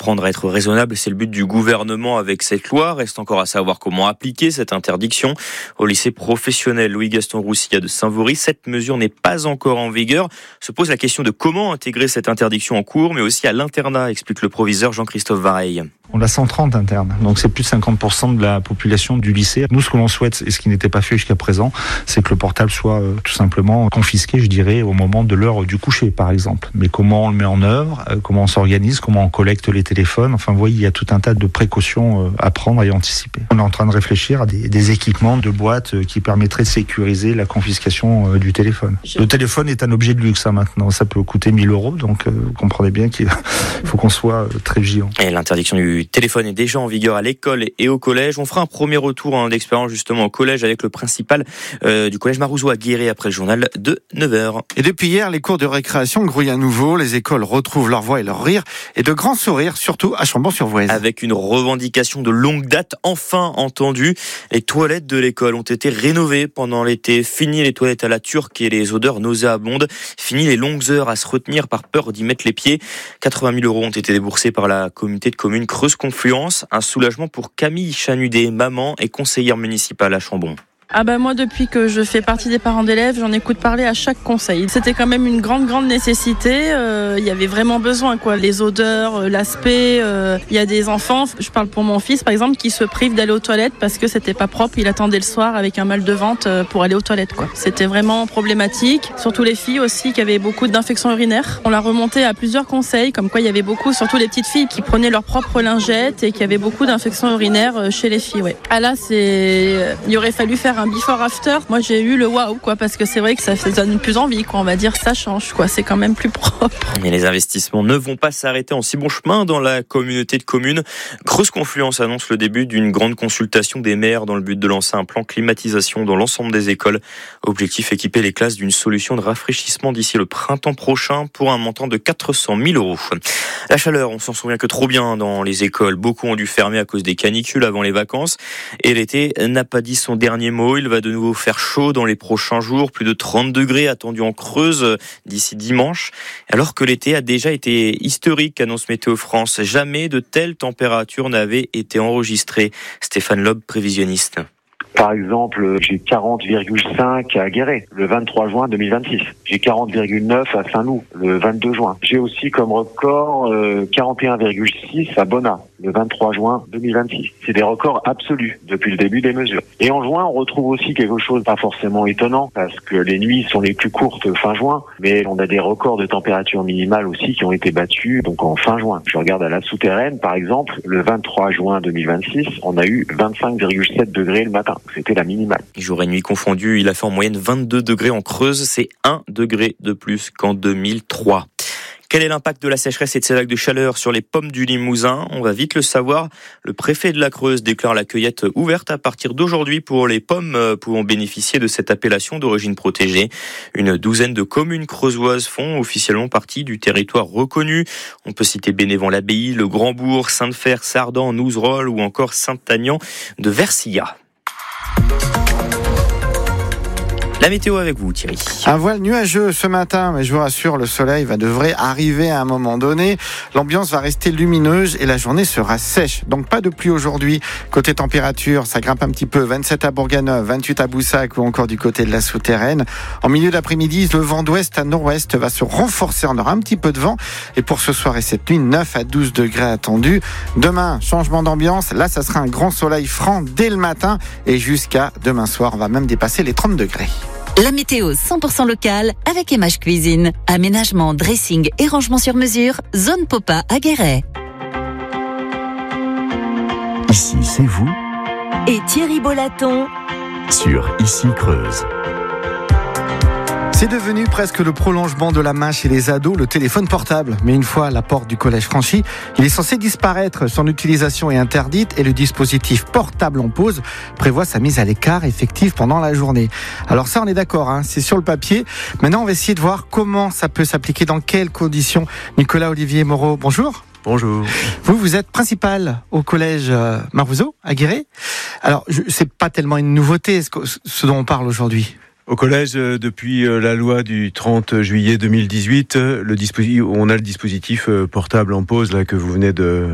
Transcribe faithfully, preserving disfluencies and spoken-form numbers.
apprendre à être raisonnable, c'est le but du gouvernement avec cette loi. Reste encore à savoir comment appliquer cette interdiction. Au lycée professionnel Louis-Gaston Roussilla de Saint-Vaury, cette mesure n'est pas encore en vigueur. Se pose la question de comment intégrer cette interdiction en cours, mais aussi à l'internat, explique le proviseur Jean-Christophe Vareille. On a cent trente internes, donc c'est plus de cinquante pour cent de la population du lycée. Nous, ce que l'on souhaite, et ce qui n'était pas fait jusqu'à présent, c'est que le portable soit euh, tout simplement confisqué, je dirais, au moment de l'heure du coucher, par exemple. Mais comment on le met en œuvre, euh, comment on s'organise, comment on collecte les téléphones, enfin, vous voyez, il y a tout un tas de précautions euh, à prendre et anticiper. On est en train de réfléchir à des, des équipements de boîtes euh, qui permettraient de sécuriser la confiscation euh, du téléphone. Je... Le téléphone est un objet de luxe, hein, maintenant. Ça peut coûter mille euros, donc euh, vous comprenez bien qu'il faut qu'on soit euh, très vigilant. Et l'interdiction du Le téléphone est déjà en vigueur à l'école et au collège. On fera un premier retour hein, d'expérience justement au collège avec le principal euh, du collège Marouzeau à Guéret après le journal de neuf heures. Et depuis hier, les cours de récréation grouillent à nouveau. Les écoles retrouvent leur voix et leur rire et de grands sourires, surtout à Chambon-sur-Voueize. Avec une revendication de longue date enfin entendue. Les toilettes de l'école ont été rénovées pendant l'été. Fini les toilettes à la turque et les odeurs nauséabondes. Fini les longues heures à se retenir par peur d'y mettre les pieds. quatre-vingt mille euros ont été déboursés par la communauté de communes Creuse-Confluence. Un soulagement pour Camille Chanudet, maman et conseillère municipale à Chambon. Ah bah moi depuis que je fais partie des parents d'élèves, j'en écoute parler à chaque conseil. C'était quand même une grande grande nécessité, euh, il y avait vraiment besoin quoi, les odeurs, euh, l'aspect, euh, il y a des enfants, je parle pour mon fils par exemple, qui se privent d'aller aux toilettes parce que c'était pas propre, il attendait le soir avec un mal de ventre euh, pour aller aux toilettes quoi. C'était vraiment problématique, surtout les filles aussi qui avaient beaucoup d'infections urinaires. On l'a remonté à plusieurs conseils, comme quoi il y avait beaucoup, surtout les petites filles qui prenaient leur propre lingette et qui avaient beaucoup d'infections urinaires chez les filles. Ouais. Ah là c'est, il aurait fallu faire un before after. Moi j'ai eu le waouh quoi, parce que c'est vrai que ça donne plus envie quoi, on va dire ça change quoi, c'est quand même plus propre. Mais les investissements ne vont pas s'arrêter en si bon chemin dans la communauté de communes. Creuse-Confluence annonce le début d'une grande consultation des maires dans le but de lancer un plan climatisation dans l'ensemble des écoles. Objectif, équiper les classes d'une solution de rafraîchissement d'ici le printemps prochain pour un montant de quatre cent mille euros. La chaleur, on s'en souvient que trop bien dans les écoles. Beaucoup ont dû fermer à cause des canicules avant les vacances. Et l'été n'a pas dit son dernier mot. Il va de nouveau faire chaud dans les prochains jours. Plus de trente degrés attendus en Creuse d'ici dimanche. Alors que l'été a déjà été historique, annonce Météo France. Jamais de telles températures n'avaient été enregistrées. Stéphane Loeb, prévisionniste. Par exemple, j'ai quarante virgule cinq à Guéret, le vingt-trois juin deux mille vingt-six. J'ai quarante virgule neuf à Saint-Loup, le vingt-deux juin. J'ai aussi comme record euh, quarante et un virgule six à Bonnat, le vingt-trois juin deux mille vingt-six. C'est des records absolus depuis le début des mesures. Et en juin, on retrouve aussi quelque chose pas forcément étonnant, parce que les nuits sont les plus courtes fin juin, mais on a des records de température minimale aussi qui ont été battus donc en fin juin. Je regarde à la souterraine, par exemple, le vingt-trois juin deux mille vingt-six, on a eu vingt-cinq virgule sept degrés le matin. C'était la minimale. Jour et nuit confondus, il a fait en moyenne vingt-deux degrés en Creuse. C'est un degré de plus qu'en deux mille trois. Quel est l'impact de la sécheresse et de ces vagues de chaleur sur les pommes du Limousin ? On va vite le savoir. Le préfet de la Creuse déclare la cueillette ouverte à partir d'aujourd'hui pour les pommes pouvant bénéficier de cette appellation d'origine protégée. Une douzaine de communes creusoises font officiellement partie du territoire reconnu. On peut citer Bénévent-l'Abbaye, le Grand-Bourg, Sainte-Fère, Sardan, Nouzerolles ou encore Saint-Agnan de Versillat. La météo avec vous, Thierry. Un voile nuageux ce matin, mais je vous rassure, le soleil va devrait arriver à un moment donné. L'ambiance va rester lumineuse et la journée sera sèche. Donc pas de pluie aujourd'hui. Côté température, ça grimpe un petit peu. vingt-sept à Bourganeuf, vingt-huit à Boussac ou encore du côté de la Souterraine. En milieu d'après-midi, le vent d'ouest à nord-ouest va se renforcer. On aura un petit peu de vent. Et pour ce soir et cette nuit, neuf à douze degrés attendus. Demain, changement d'ambiance. Là, ça sera un grand soleil franc dès le matin. Et jusqu'à demain soir, on va même dépasser les trente degrés. La météo cent pour cent locale avec Image Cuisine. Aménagement, dressing et rangement sur mesure. Zone Popa à Guéret. Ici, c'est vous. Et Thierry Bolaton. Sur Ici Creuse. C'est devenu presque le prolongement de la main chez les ados, le téléphone portable. Mais une fois la porte du collège franchie, il est censé disparaître. Son utilisation est interdite et le dispositif portable en pause prévoit sa mise à l'écart effective pendant la journée. Alors ça, on est d'accord, hein, c'est sur le papier. Maintenant, on va essayer de voir comment ça peut s'appliquer, dans quelles conditions. Nicolas Olivier Moreau, bonjour. Bonjour. Vous, vous êtes principal au collège Marouzeau, à Guéret. Alors, je, c'est pas tellement une nouveauté, ce, ce dont on parle aujourd'hui. Au collège, depuis la loi du trente juillet deux mille dix-huit, le dispositif, on a le dispositif portable en pause là que vous venez de